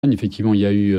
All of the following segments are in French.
Effectivement, il y a eu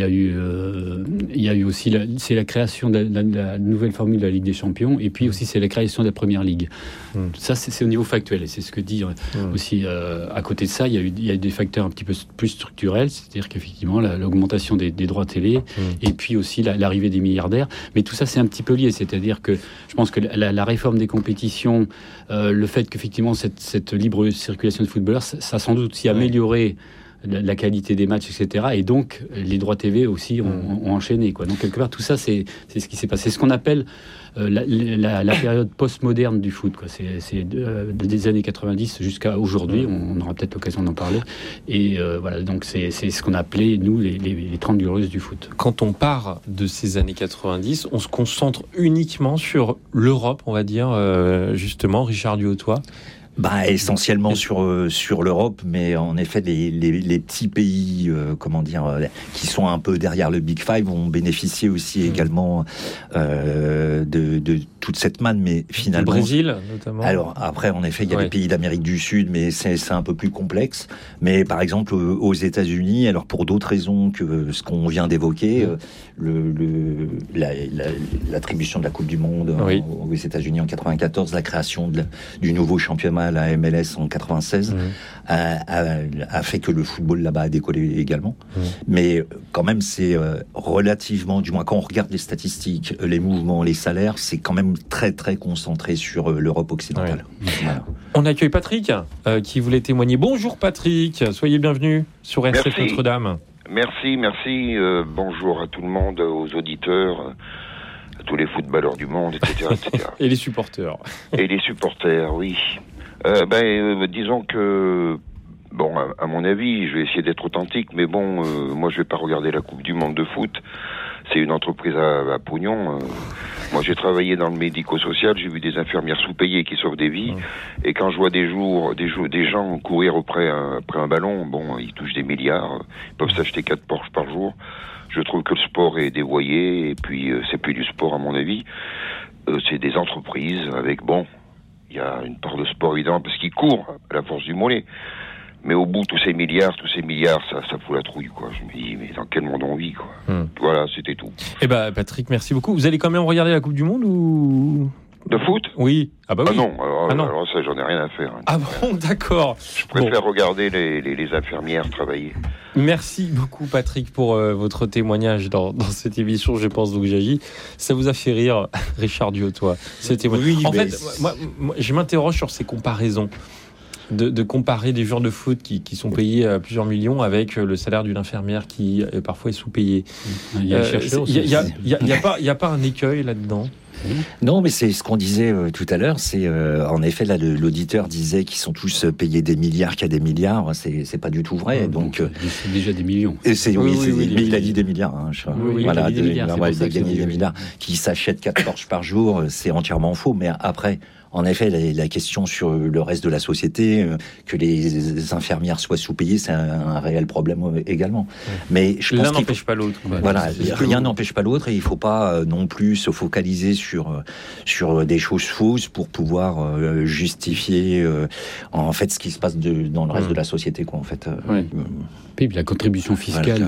aussi la création de la nouvelle formule de la Ligue des Champions, et puis aussi c'est la création de la Première Ligue. Ça, c'est au niveau factuel, et c'est ce que dit aussi. À côté de ça, il y a eu des facteurs un petit peu plus structurels, c'est-à-dire qu'effectivement l'augmentation des droits télé, et puis aussi l'arrivée des milliardaires. Mais tout ça, c'est un petit peu lié, c'est-à-dire que je pense que la réforme des compétitions, le fait qu'effectivement cette libre circulation de footballeurs, ça a sans doute aussi amélioré la qualité des matchs, etc. Et donc, les droits TV aussi ont enchaîné, quoi. Donc, quelque part, tout ça, c'est ce qui s'est passé. C'est ce qu'on appelle la période post-moderne du foot, quoi. C'est des années 90 jusqu'à aujourd'hui. On aura peut-être l'occasion d'en parler. Et voilà, donc c'est ce qu'on appelait, nous, les 30 glorieuses du foot. Quand on part de ces années 90, on se concentre uniquement sur l'Europe, on va dire, justement, Richard Duhautois. Essentiellement sur l'Europe, mais en effet les petits pays qui sont un peu derrière le Big Five ont bénéficié aussi également de toute cette manne, mais finalement le Brésil notamment. Alors après, en effet, il y a les pays d'Amérique du Sud, mais c'est un peu plus complexe. Mais par exemple aux États-Unis, alors pour d'autres raisons que ce qu'on vient d'évoquer, l'attribution de la Coupe du Monde aux États-Unis en 94, la création du nouveau championnat, la MLS en 96, a fait que le football là-bas a décollé également. Mais quand même, c'est relativement, du moins quand on regarde les statistiques, les mouvements, les salaires, c'est quand même très très concentré sur l'Europe occidentale. Voilà. On accueille Patrick qui voulait témoigner. Bonjour Patrick, soyez bienvenue sur RCF Notre-Dame. Merci. Bonjour à tout le monde, aux auditeurs, à tous les footballeurs du monde, etc. Et les supporters. Et les supporters, oui. Disons que, à mon avis, je vais essayer d'être authentique, mais moi je vais pas regarder la Coupe du Monde de foot. C'est une entreprise à pognon. Moi, j'ai travaillé dans le médico-social, j'ai vu des infirmières sous-payées qui sauvent des vies. Et quand je vois des gens courir après un ballon, ils touchent des milliards, ils peuvent s'acheter 4 Porsche par jour. Je trouve que le sport est dévoyé, et puis c'est plus du sport à mon avis. C'est des entreprises avec, il y a une part de sport évidemment parce qu'ils courent à la force du mollet. Mais au bout, tous ces milliards, ça fout la trouille, quoi. Je me dis, mais dans quel monde on vit, quoi. Voilà, c'était tout. Patrick, merci beaucoup. Vous allez quand même regarder la Coupe du Monde ou... De foot ? Oui. Oui. Non, alors ça, j'en ai rien à faire. Ah bon, d'accord. Je préfère regarder les infirmières travailler. Merci beaucoup, Patrick, pour votre témoignage dans cette émission. Je pense donc j'agis. Ça vous a fait rire, Richard Duhautois, ce témoignage. Oui, en fait, moi, je m'interroge sur ces comparaisons. De comparer des joueurs de foot qui sont payés à plusieurs millions avec le salaire d'une infirmière qui parfois est sous-payée. Il n'y a pas un écueil là-dedans? Non, mais c'est ce qu'on disait tout à l'heure. C'est en effet là, l'auditeur disait qu'ils sont tous payés des milliards, qu'il y a des milliards. C'est pas du tout vrai. Donc c'est déjà des millions. Et mais il a dit des milliards. De gagner des milliards. Qui s'achètent 4 Porsche par jour, c'est entièrement faux. Mais après. En effet, la question sur le reste de la société, que les infirmières soient sous-payées, c'est un réel problème également. Mais je pense l'un n'empêche pas l'autre. Voilà, rien n'empêche pas l'autre, et il faut pas non plus se focaliser sur des choses fausses pour pouvoir justifier en fait ce qui se passe dans le reste de la société, quoi. En fait. Puis la contribution fiscale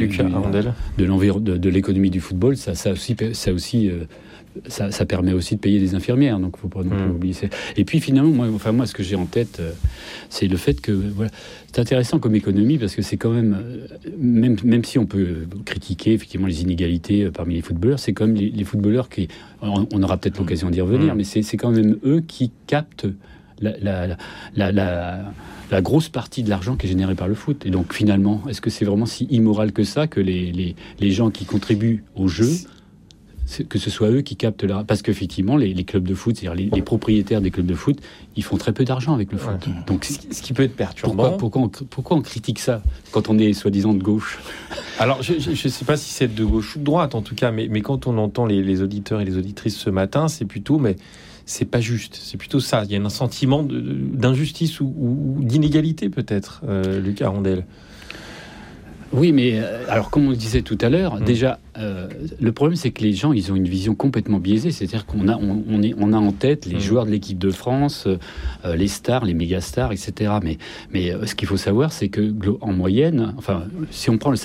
de l'économie du football, ça aussi. Ça permet aussi de payer des infirmières, donc il ne faut pas non plus oublier ça. Et puis finalement, moi, ce que j'ai en tête, c'est le fait que c'est intéressant comme économie, parce que c'est quand même si on peut critiquer effectivement les inégalités parmi les footballeurs, c'est quand même les footballeurs qui, on aura peut-être l'occasion d'y revenir, mais c'est quand même eux qui captent la grosse partie de l'argent qui est généré par le foot. Et donc finalement, est-ce que c'est vraiment si immoral que ça, que les gens qui contribuent au jeu, que ce soit eux qui captent parce qu'effectivement les clubs de foot, c'est-à-dire les propriétaires des clubs de foot, ils font très peu d'argent avec le foot. Donc ce qui peut être perturbant. Pourquoi on critique ça quand on est soi-disant de gauche? Alors je ne sais pas si c'est de gauche ou de droite en tout cas, mais quand on entend les auditeurs et les auditrices ce matin, c'est plutôt c'est pas juste, c'est plutôt ça. Il y a un sentiment d'injustice ou d'inégalité peut-être, Lucas Rondel. Oui, mais alors comme on le disait tout à l'heure, déjà, le problème c'est que les gens, ils ont une vision complètement biaisée. C'est-à-dire qu'on a, on a en tête les joueurs de l'équipe de France, les stars, les méga stars, etc. Mais ce qu'il faut savoir, c'est que en moyenne, enfin, si on prend le